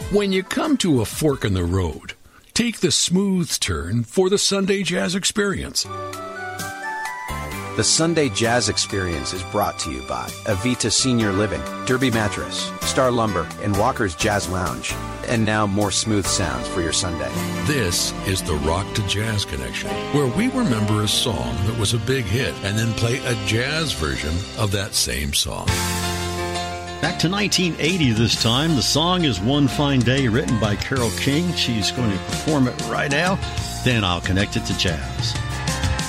When you come to a fork in the road, take the smooth turn for the Sunday Jazz Experience. The Sunday Jazz Experience is brought to you by Avita Senior Living, Derby Mattress, Star Lumber, and Walker's Jazz Lounge. And now more smooth sounds for your Sunday. This is the Rock to Jazz Connection, where we remember a song that was a big hit and then play a jazz version of that same song. Back to 1980 this time. The song is One Fine Day, written by Carole King. She's going to perform it right now. Then I'll connect it to jazz.